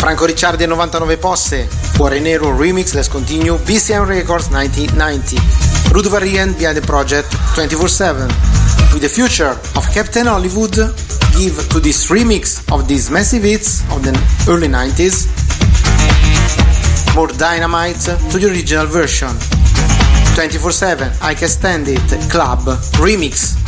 Franco Ricciardi e 99 Posse, Cuore Nero Remix, let's continue, BCM Records 1990, Ruud van Rijn behind the project 24/7, with the future of Captain Hollywood, give to this remix of these massive hits of the early 90s, more dynamite to the original version. 24/7, I Can Stand It, Club, Remix.